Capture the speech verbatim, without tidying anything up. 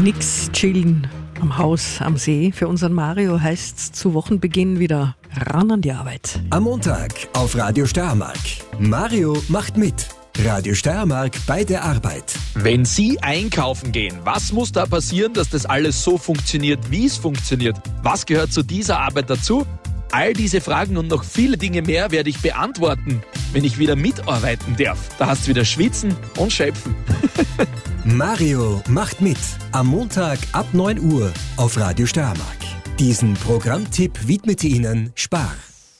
Nix chillen am Haus, am See. Für unseren Mario heißt's zu Wochenbeginn wieder ran an die Arbeit. Am Montag auf Radio Steiermark. Mario macht mit. Radio Steiermark bei der Arbeit. Wenn Sie einkaufen gehen, was muss da passieren, dass das alles so funktioniert, wie es funktioniert? Was gehört zu dieser Arbeit dazu? All diese Fragen und noch viele Dinge mehr werde ich beantworten, wenn ich wieder mitarbeiten darf. Da hast du wieder schwitzen und schöpfen. Mario macht mit. Am Montag ab neun Uhr auf Radio Steiermark. Diesen Programmtipp widmete Ihnen Spar.